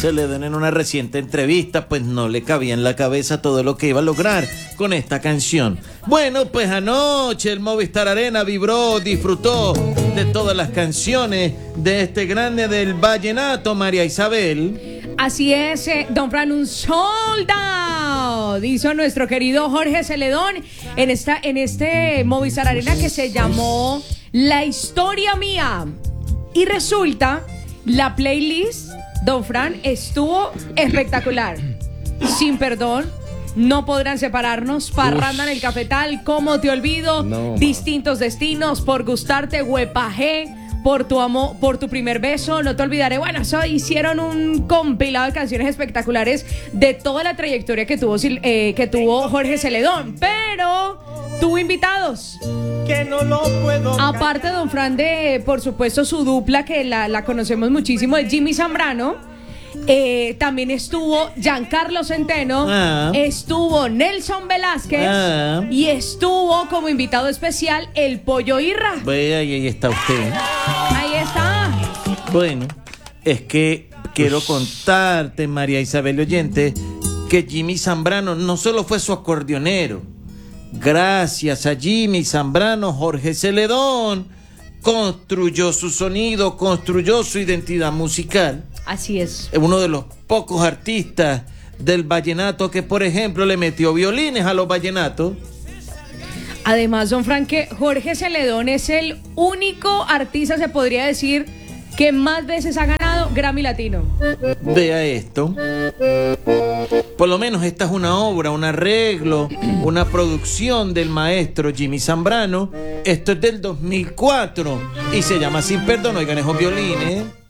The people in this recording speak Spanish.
Celedón en una reciente entrevista, pues no le cabía en la cabeza todo lo que iba a lograr con esta canción. Bueno, pues anoche el Movistar Arena vibró, disfrutó de todas las canciones de este grande del vallenato, María Isabel. Así es, don Fran, un sold out hizo nuestro querido Jorge Celedón en este Movistar Arena que se llamó La Historia Mía. Y resulta, la playlist, don Fran, estuvo espectacular. Sin perdón, No podrán separarnos, Parranda en el Cafetal, Cómo te olvido, no, Distintos destinos, Por gustarte, Huepaje, Por tu amor, Por tu primer beso, No te olvidaré. Bueno, eso hicieron un compilado de canciones espectaculares de toda la trayectoria que tuvo Jorge Celedón, pero tuvo invitados. Que no lo puedo. Aparte, don Fran, de por supuesto su dupla, que la conocemos muchísimo, de Jimmy Zambrano. También estuvo Giancarlo Centeno, estuvo Nelson Velázquez y estuvo como invitado especial el Pollo Irra. Vea, ahí está usted. Ahí está. Bueno, es que quiero contarte, María Isabel oyente, que Jimmy Zambrano no solo fue su acordeonero. Gracias a Jimmy Zambrano, Jorge Celedón construyó su sonido, construyó su identidad musical. Así es. Es uno de los pocos artistas del vallenato que, por ejemplo, le metió violines a los vallenatos. Además, don Frank, que Jorge Celedón es el único artista, se podría decir, que más veces ha ganado Grammy Latino. Vea esto. Por lo menos esta es una obra, un arreglo, una producción del maestro Jimmy Zambrano. Esto es del 2004 y se llama Sin Perdón. Oigan esos violines.